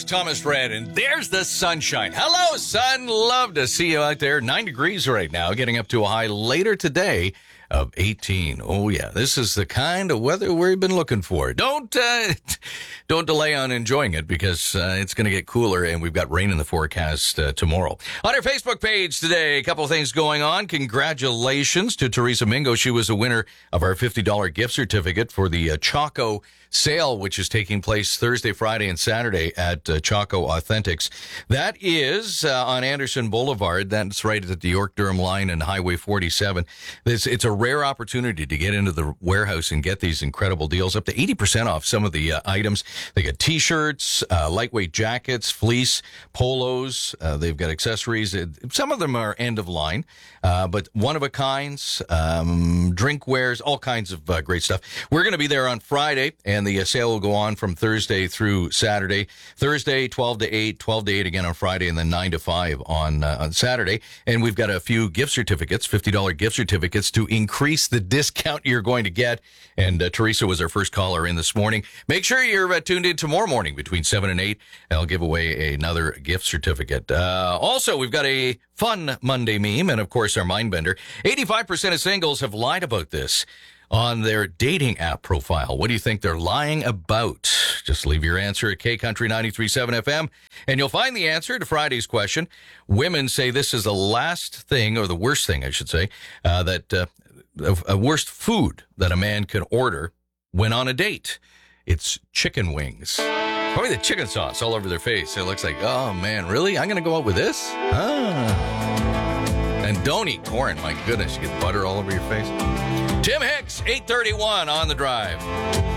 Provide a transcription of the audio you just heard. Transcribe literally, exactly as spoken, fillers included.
Thomas Red, and there's the sunshine. Hello, sun. Love to see you out there. Nine degrees right now, getting up to a high later today of eighteen. Oh, yeah, this is the kind of weather we've been looking for. Don't uh, don't delay on enjoying it because uh, it's going to get cooler, and we've got rain in the forecast uh, tomorrow. On our Facebook page today, a couple of things going on. Congratulations to Teresa Mingo. She was the winner of our fifty dollars gift certificate for the uh, Choco sale, which is taking place Thursday, Friday, and Saturday at uh, Choco Authentics. That is uh, on Anderson Boulevard. That's right at the York-Durham line and Highway forty-seven. It's, it's a rare opportunity to get into the warehouse and get these incredible deals, up to eighty percent off some of the uh, items. They got T-shirts, uh, lightweight jackets, fleece, polos. Uh, they've got accessories. Some of them are end of line, uh, but one-of-a-kinds, um, drinkwares, all kinds of uh, great stuff. We're going to be there on Friday, and the uh, sale will go on from Thursday through Saturday. Thursday, twelve to eight, twelve to eight again on Friday, and then nine to five on uh, on Saturday. And we've got a few gift certificates, fifty dollars gift certificates to increase the discount you're going to get. And uh, Teresa was our first caller in this morning. Make sure you're uh, tuned in tomorrow morning between seven and eight. I'll give away another gift certificate. Uh, also, we've got a fun Monday meme, and of course, our mind bender. eighty-five percent of singles have lied about this on their dating app profile. What do you think they're lying about? Just leave your answer at K Country ninety-three point seven F M, and you'll find the answer to Friday's question. Women say this is the last thing, or the worst thing, I should say, uh, that uh, a, a worst food that a man can order when on a date. It's chicken wings. Probably the chicken sauce all over their face. It looks like, oh man, really? I'm going to go out with this? Ah. And don't eat corn. My goodness, you get butter all over your face. Tim Hicks, eight thirty-one on The Drive.